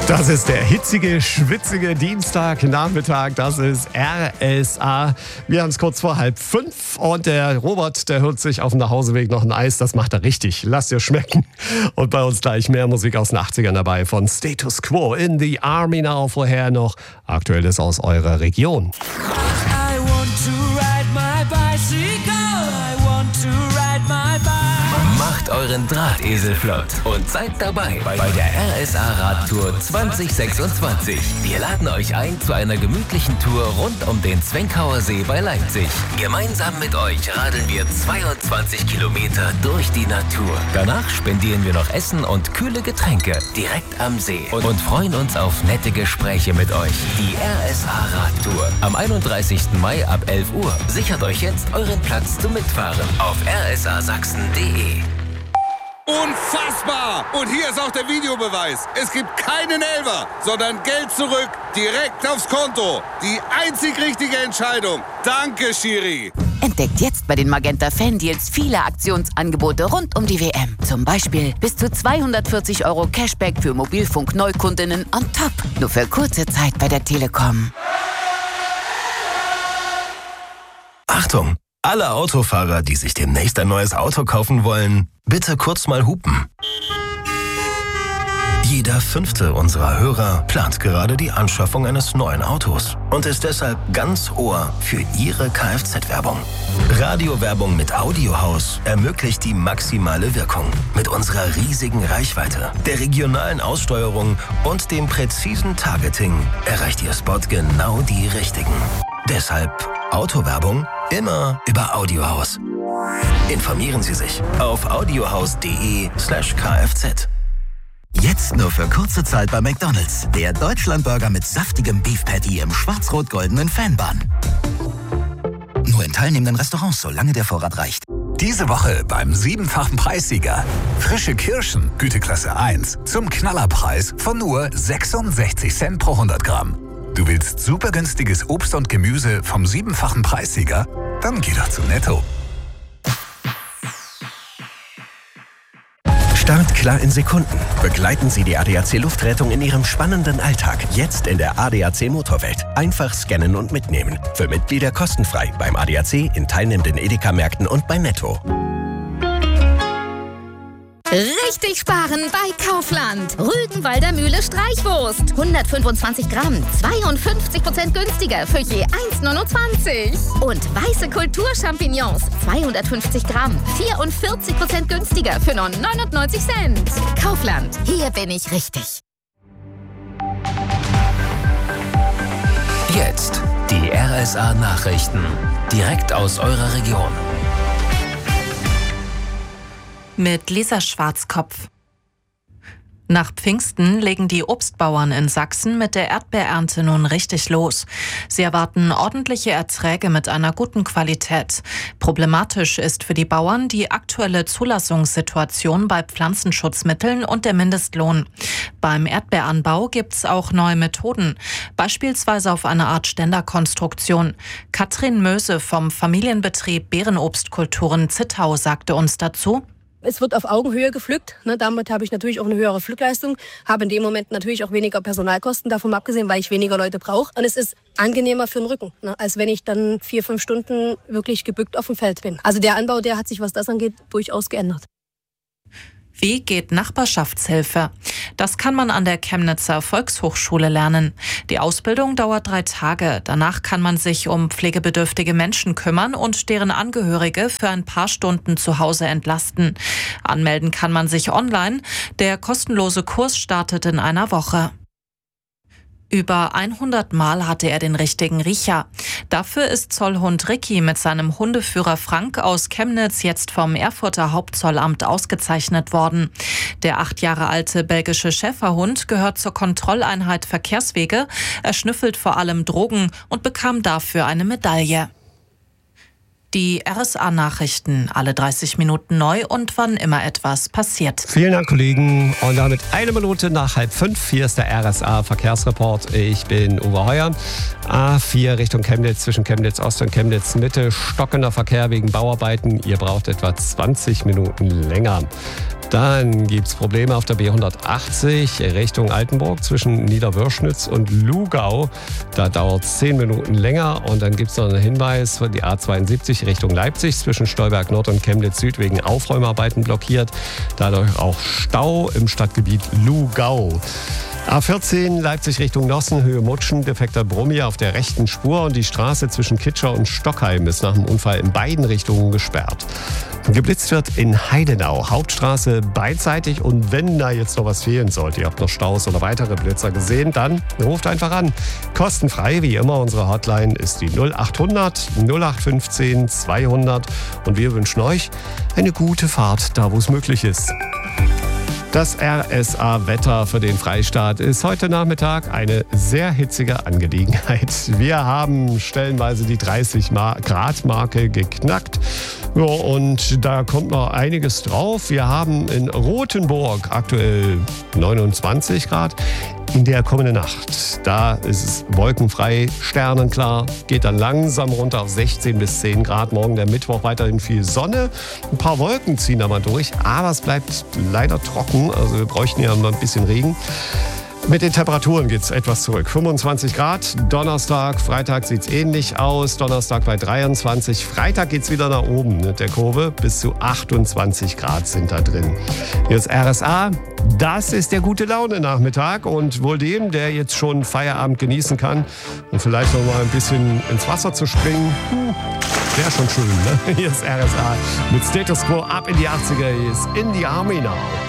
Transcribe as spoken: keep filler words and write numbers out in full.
Das ist der hitzige, schwitzige Dienstagnachmittag. Das ist R S A. Wir haben es kurz vor halb fünf und der Robert, der holt sich auf dem Nachhauseweg noch ein Eis. Das macht er richtig. Lasst ihr schmecken. Und bei uns gleich mehr Musik aus den achtzigern dabei von Status Quo, In the Army Now. Vorher noch Aktuelles aus eurer Region. I want to ride my bicycle. I want to ride my bike. Macht euren Drahtesel flott und seid dabei bei der R S A Radtour zwanzig sechsundzwanzig. Wir laden euch ein zu einer gemütlichen Tour rund um den Zwenkauer See bei Leipzig. Gemeinsam mit euch radeln wir zweiundzwanzig Kilometer durch die Natur. Danach spendieren wir noch Essen und kühle Getränke direkt am See und freuen uns auf nette Gespräche mit euch. Die R S A Radtour am einunddreißigsten Mai ab elf Uhr. Sichert euch jetzt euren Platz zum Mitfahren auf r s a sachsen punkt d e. Unfassbar! Und hier ist auch der Videobeweis. Es gibt keinen Elfer, sondern Geld zurück, direkt aufs Konto. Die einzig richtige Entscheidung. Danke, Schiri. Entdeckt jetzt bei den Magenta Fan-Deals viele Aktionsangebote rund um die W M. Zum Beispiel bis zu zweihundertvierzig Euro Cashback für Mobilfunk-Neukundinnen on top. Nur für kurze Zeit bei der Telekom. Achtung! Alle Autofahrer, die sich demnächst ein neues Auto kaufen wollen, bitte kurz mal hupen. Jeder fünfte unserer Hörer plant gerade die Anschaffung eines neuen Autos und ist deshalb ganz Ohr für Ihre Kfz-Werbung. Radiowerbung mit Audiohaus ermöglicht die maximale Wirkung. Mit unserer riesigen Reichweite, der regionalen Aussteuerung und dem präzisen Targeting erreicht Ihr Spot genau die Richtigen. Deshalb Autowerbung immer über Audiohaus. Informieren Sie sich auf audiohaus punkt de slash kfz. Jetzt nur für kurze Zeit bei McDonald's. Der Deutschlandburger mit saftigem Beef Patty im schwarz-rot-goldenen Fanbun. Nur in teilnehmenden Restaurants, solange der Vorrat reicht. Diese Woche beim siebenfachen Preissieger. Frische Kirschen, Güteklasse eins, zum Knallerpreis von nur sechsundsechzig Cent pro hundert Gramm. Du willst super günstiges Obst und Gemüse vom siebenfachen Preissieger? Dann geh doch zu Netto. Startklar in Sekunden. Begleiten Sie die A D A C Luftrettung in Ihrem spannenden Alltag. Jetzt in der A D A C Motorwelt. Einfach scannen und mitnehmen. Für Mitglieder kostenfrei beim A D A C, in teilnehmenden Edeka-Märkten und bei Netto. Richtig sparen bei Kaufland. Rügenwalder Mühle Streichwurst. hundertfünfundzwanzig Gramm, zweiundfünfzig Prozent günstiger für je eins neunundzwanzig. Und weiße Kulturchampignons, zweihundertfünfzig Gramm, vierundvierzig Prozent günstiger für nur neunundneunzig Cent. Kaufland, hier bin ich richtig. Jetzt die R S A Nachrichten. Direkt aus eurer Region. Mit Lisa Schwarzkopf. Nach Pfingsten legen die Obstbauern in Sachsen mit der Erdbeerernte nun richtig los. Sie erwarten ordentliche Erträge mit einer guten Qualität. Problematisch ist für die Bauern die aktuelle Zulassungssituation bei Pflanzenschutzmitteln und der Mindestlohn. Beim Erdbeeranbau gibt's auch neue Methoden, beispielsweise auf eine Art Ständerkonstruktion. Katrin Möse vom Familienbetrieb Beerenobstkulturen Zittau sagte uns dazu: Es wird auf Augenhöhe gepflückt. Ne, damit habe ich natürlich auch eine höhere Pflückleistung, habe in dem Moment natürlich auch weniger Personalkosten, davon abgesehen, weil ich weniger Leute brauche. Und es ist angenehmer für den Rücken, ne, als wenn ich dann vier, fünf Stunden wirklich gebückt auf dem Feld bin. Also der Anbau, der hat sich, was das angeht, durchaus geändert. Wie geht Nachbarschaftshilfe? Das kann man an der Chemnitzer Volkshochschule lernen. Die Ausbildung dauert drei Tage. Danach kann man sich um pflegebedürftige Menschen kümmern und deren Angehörige für ein paar Stunden zu Hause entlasten. Anmelden kann man sich online. Der kostenlose Kurs startet in einer Woche. Über hundert Mal hatte er den richtigen Riecher. Dafür ist Zollhund Ricky mit seinem Hundeführer Frank aus Chemnitz jetzt vom Erfurter Hauptzollamt ausgezeichnet worden. Der acht Jahre alte belgische Schäferhund gehört zur Kontrolleinheit Verkehrswege. Er schnüffelt vor allem Drogen und bekam dafür eine Medaille. Die R S A-Nachrichten, alle dreißig Minuten neu und wann immer etwas passiert. Vielen Dank, Kollegen. Und damit eine Minute nach halb fünf. Hier ist der R S A-Verkehrsreport. Ich bin Uwe Heuer. A vier Richtung Chemnitz, zwischen Chemnitz Ost und Chemnitz Mitte. Stockender Verkehr wegen Bauarbeiten. Ihr braucht etwa zwanzig Minuten länger. Dann gibt es Probleme auf der B hundertachtzig Richtung Altenburg zwischen Niederwürschnitz und Lugau. Da dauert es zehn Minuten länger. Und dann gibt es noch einen Hinweis für die A zweiundsiebzig Richtung Leipzig zwischen Stolberg Nord und Chemnitz Süd wegen Aufräumarbeiten blockiert. Dadurch auch Stau im Stadtgebiet Lugau. A vierzehn Leipzig Richtung Nossen, Höhe Mutschen, defekter Brummi auf der rechten Spur und die Straße zwischen Kitscher und Stockheim ist nach dem Unfall in beiden Richtungen gesperrt. Geblitzt wird in Heidenau, Hauptstraße beidseitig und wenn da jetzt noch was fehlen sollte, ihr habt noch Staus oder weitere Blitzer gesehen, dann ruft einfach an. Kostenfrei, wie immer, unsere Hotline ist die null achthundert null acht fünfzehn zweihundert und wir wünschen euch eine gute Fahrt, da wo es möglich ist. Das R S A-Wetter für den Freistaat ist heute Nachmittag eine sehr hitzige Angelegenheit. Wir haben stellenweise die dreißig Grad Marke geknackt. Ja, und da kommt noch einiges drauf. Wir haben in Rothenburg aktuell neunundzwanzig Grad. In der kommenden Nacht, da ist es wolkenfrei, sternenklar, geht dann langsam runter auf sechzehn bis zehn Grad. Morgen der Mittwoch weiterhin viel Sonne. Ein paar Wolken ziehen da mal durch, aber es bleibt leider trocken. Also wir bräuchten ja mal ein bisschen Regen. Mit den Temperaturen geht es etwas zurück. fünfundzwanzig Grad, Donnerstag, Freitag sieht es ähnlich aus. Donnerstag bei dreiundzwanzig, Freitag geht es wieder nach oben mit der Kurve. Bis zu achtundzwanzig Grad sind da drin. Hier ist R S A, das ist der gute Laune Nachmittag und wohl dem, der jetzt schon Feierabend genießen kann und vielleicht noch mal ein bisschen ins Wasser zu springen. Hm, wäre schon schön, ne? Hier ist R S A mit Status Quo ab in die achtziger. Hier ist In the Army Now.